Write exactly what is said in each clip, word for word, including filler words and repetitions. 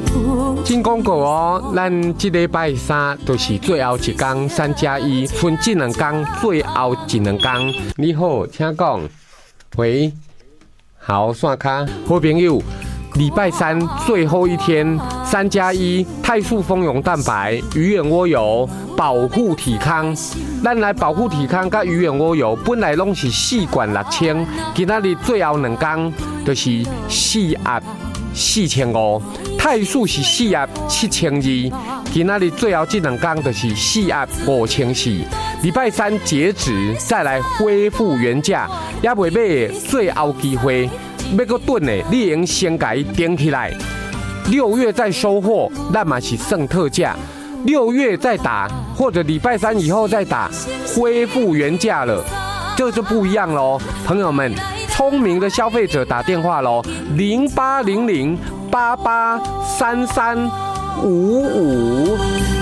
真广告哦，咱这礼拜三就是最后一天，三加一，分这两天，最后一两天。你好，请讲。喂，好，线卡，好朋友。礼拜三最后一天，三加一泰树蜂蛹蛋白、鱼眼蜗油保护体康。咱来保护体康，甲鱼眼蜗油本来拢是四罐六千，今仔日最后两天就是四盒四千五。泰树是四盒七千二，今仔日最后这两天就是四盒五千四。礼拜三截止，再来恢复原价，也未买最后机会。要搁炖的，你用先甲伊顶起来。六月再收货，咱嘛是算特价。六月再打，或者礼拜三以后再打，恢复原价了，这就不一样喽，朋友们。聪明的消费者打电话喽，零八零零八八三三五五。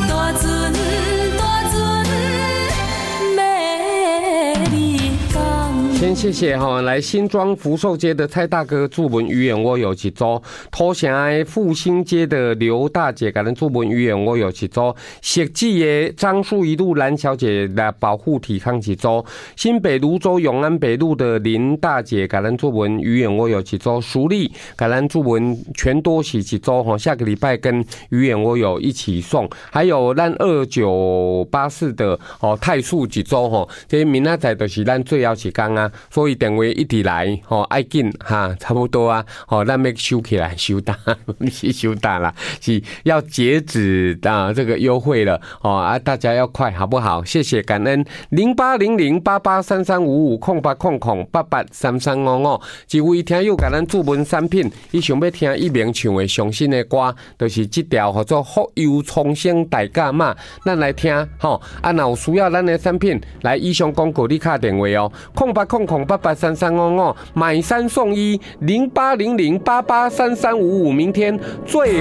先谢谢哈，来新庄福寿街的蔡大哥祝文鱼眼蜗油一组，土城的复兴街的刘大姐给咱祝文鱼眼蜗油一组，石记的樟树一路蓝小姐来保护体康一组，新北泸州永安北路的林大姐给咱祝文鱼眼蜗油一组，熟丽给咱祝文全多喜一组哈，下个礼拜跟鱼眼蜗油一起送，还有咱二九八四的哦泰树一组哈，这明仔载就是咱最后一天啊。所以电话一直来，吼，爱紧哈，差不多啊，吼，咱要收起来，收单，不是收单啦，是要截止啊，这个优惠了，哦啊，大家要快，好不好？谢谢，感恩零八零零八八三三五五空八空空八八三三五五，一位听友甲咱注文产品，伊想要听一鸣唱的上新的歌，就是这条叫做《福佑重生大甲妈》，咱来听，吼，啊，若有需要咱的产品，来以上广告你打电话哦，空八空。空八八三三五五买三送一零八零零八八三三五五，明天最